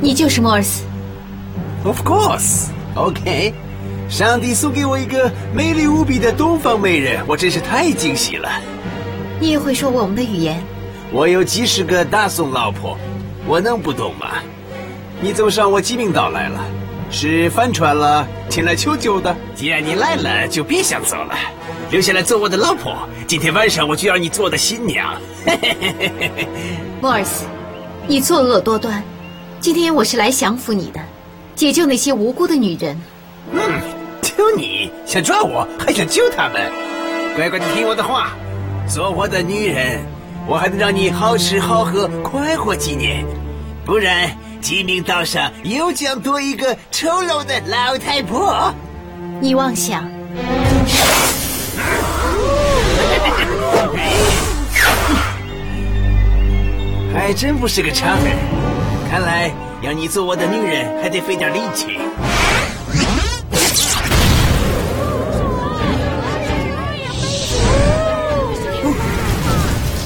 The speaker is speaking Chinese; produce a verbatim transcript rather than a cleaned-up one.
你就是莫尔斯。 Of course. OK. 上帝送给我一个美丽无比的东方美人，我真是太惊喜了。 你也会说我们的语言？ 我有几十个大宋老婆，我能不懂吗？你怎么上我鸡鸣岛来了？是翻船了，前来求救的？既然你来了，就别想走了，留下来做我的老婆。今天晚上我就让你做我的新娘。 莫尔斯，你作恶多端，今天我是来降服你的，解救那些无辜的女人。 嗯，就你想抓我，还想救他们？乖乖地听我的话，做我的女人，我还能让你好吃好喝，快活几年。不然，鸡鸣岛上又将多一个丑陋的老太婆。 你妄想！ 还真不是个常人，看来要你做我的女人，还得费点力气。